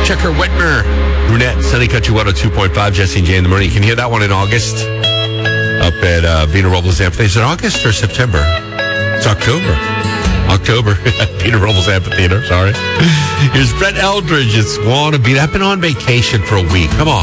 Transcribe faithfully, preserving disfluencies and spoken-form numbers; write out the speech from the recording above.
Checker Whitmer, Brunette, Sunny Country one oh two point five, Jesse and Jay in the morning. You can hear that one in August up at uh, Vina Robles Amphitheater. Is it August or September? It's October. October at Vina Robles Amphitheater, sorry. Here's Brett Eldridge. It's Wanna Be. I've been on vacation for a week. Come on.